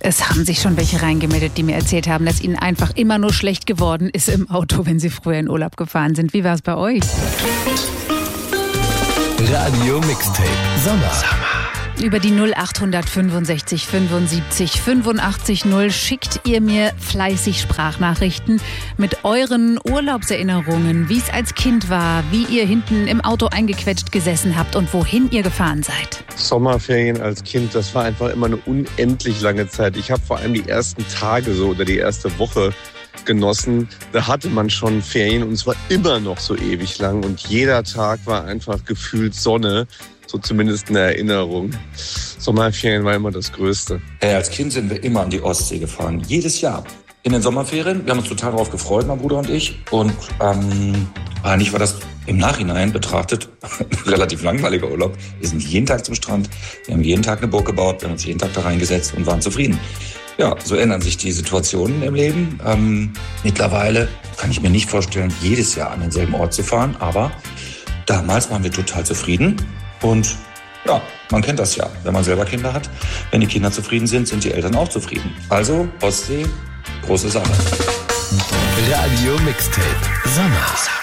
Es haben sich schon welche reingemeldet, die mir erzählt haben, dass ihnen einfach immer nur schlecht geworden ist im Auto, wenn sie früher in Urlaub gefahren sind. Wie war es bei euch? Radio Mixtape Sommer. Über die 0865 75 85 0 schickt ihr mir fleißig Sprachnachrichten mit euren Urlaubserinnerungen, wie es als Kind war, wie ihr hinten im Auto eingequetscht gesessen habt und wohin ihr gefahren seid. Sommerferien als Kind, das war einfach immer eine unendlich lange Zeit. Ich habe vor allem die ersten Tage so oder die erste Woche genossen. Da hatte man schon Ferien und es war immer noch so ewig lang und jeder Tag war einfach gefühlt Sonne. So zumindest in der Erinnerung. Sommerferien war immer das Größte. Als Kind sind wir immer an die Ostsee gefahren. Jedes Jahr. In den Sommerferien. Wir haben uns total darauf gefreut, mein Bruder und ich. Und eigentlich war das im Nachhinein betrachtet ein relativ langweiliger Urlaub. Wir sind jeden Tag zum Strand. Wir haben jeden Tag eine Burg gebaut. Wir haben uns jeden Tag da reingesetzt und waren zufrieden. Ja, so ändern sich die Situationen im Leben. Mittlerweile kann ich mir nicht vorstellen, jedes Jahr an denselben Ort zu fahren. Aber damals waren wir total zufrieden. Und ja, man kennt das ja, wenn man selber Kinder hat. Wenn die Kinder zufrieden sind, sind die Eltern auch zufrieden. Also, Ostsee, große Sache. Radio Mixtape Sommer.